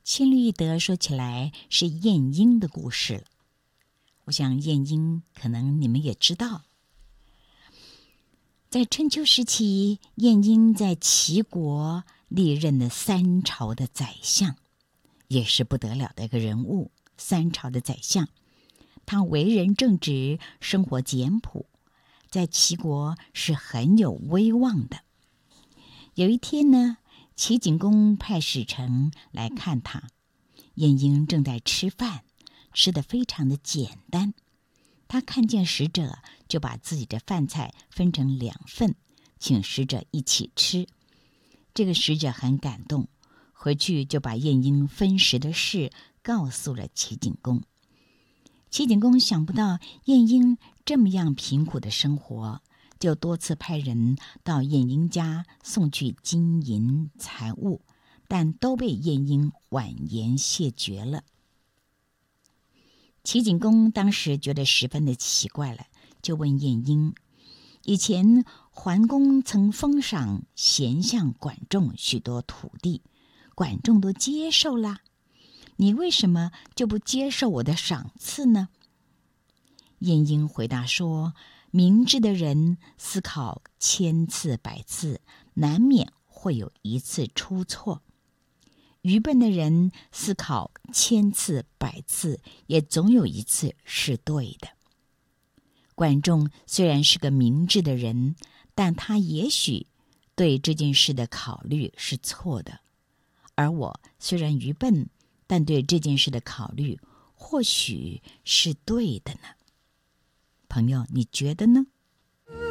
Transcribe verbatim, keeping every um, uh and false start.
千律一德说起来是晏婴的故事了。我想晏婴可能你们也知道，在春秋时期，晏婴在齐国历任了三朝的宰相，也是不得了的一个人物。三朝的宰相，他为人正直，生活简朴，在齐国是很有威望的。有一天呢，齐景公派使臣来看他，晏婴正在吃饭，吃得非常的简单。他看见使者，就把自己的饭菜分成两份，请使者一起吃。这个使者很感动，回去就把晏婴分食的事告诉了齐景公。齐景公想不到晏婴这么样贫苦的生活，就多次派人到晏婴家送去金银财物，但都被晏婴婉言谢绝了。齐景公当时觉得十分的奇怪了，就问晏婴：以前桓公曾封赏贤相管仲许多土地，管仲都接受了，你为什么就不接受我的赏赐呢？晏婴回答说：明智的人思考千次百次，难免会有一次出错；愚笨的人思考千次百次，也总有一次是对的。管仲虽然是个明智的人，但他也许对这件事的考虑是错的，而我虽然愚笨，但对这件事的考虑或许是对的呢。朋友，你觉得呢？